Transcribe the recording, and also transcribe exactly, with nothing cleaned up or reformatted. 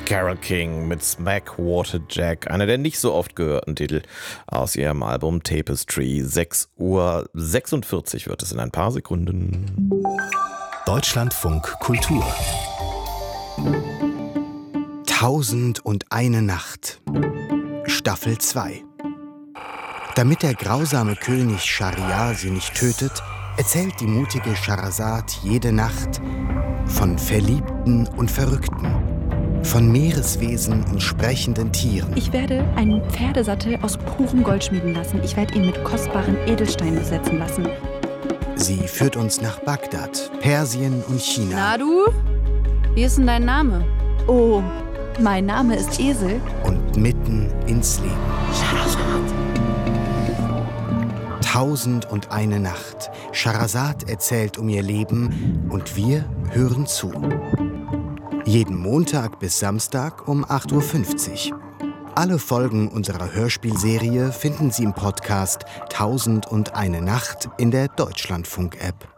Carole King mit Smack Waterjack, einer der nicht so oft gehörten Titel aus ihrem Album Tapestry. sechs Uhr sechsundvierzig wird es in ein paar Sekunden. Deutschlandfunk Kultur. Tausend und eine Nacht. Staffel zwei. Damit der grausame König Schahriar sie nicht tötet, erzählt die mutige Schehersad jede Nacht von Verliebten und Verrückten, von Meereswesen und sprechenden Tieren. Ich werde einen Pferdesattel aus purem Gold schmieden lassen. Ich werde ihn mit kostbaren Edelsteinen besetzen lassen. Sie führt uns nach Bagdad, Persien und China. Na du? Wie ist denn dein Name? Oh, mein Name ist Esel. Und mitten ins Leben. Tausend und eine Nacht. Schehersad erzählt um ihr Leben und wir hören zu. Jeden Montag bis Samstag um acht Uhr fünfzig. Alle Folgen unserer Hörspielserie finden Sie im Podcast Tausend und eine Nacht in der Deutschlandfunk-App.